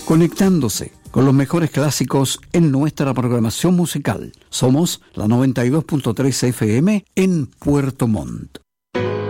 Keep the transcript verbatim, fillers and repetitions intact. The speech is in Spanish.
Conectándose con los mejores clásicos en nuestra programación musical. Somos la noventa y dos punto tres F M en Puerto Montt.